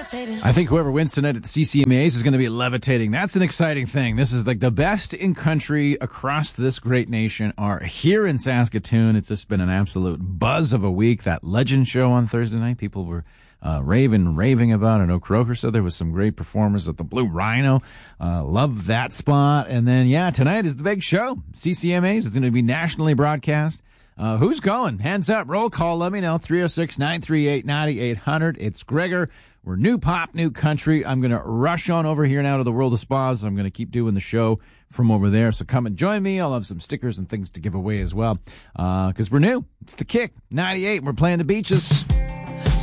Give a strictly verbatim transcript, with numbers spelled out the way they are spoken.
I think whoever wins tonight at the C C M As is going to be levitating. That's an exciting thing. This is like the best in country across this great nation are here in Saskatoon. It's just been an absolute buzz of a week. That Legend show on Thursday night, people were uh, raving, raving about. I know Croker said there was some great performers at the Blue Rhino. Uh, love that spot. And then, yeah, tonight is the big show. C C M As is going to be nationally broadcast. Uh, who's going? Hands up, roll call, let me know. three oh six, nine three eight, nine eight hundred. It's Gregor. We're new pop, new country. I'm going to rush on over here now to the World of Spas. I'm going to keep doing the show from over there. So come and join me. I'll have some stickers and things to give away as well. Uh, cause we're new. It's the Kick ninety-eight. We're playing the beaches.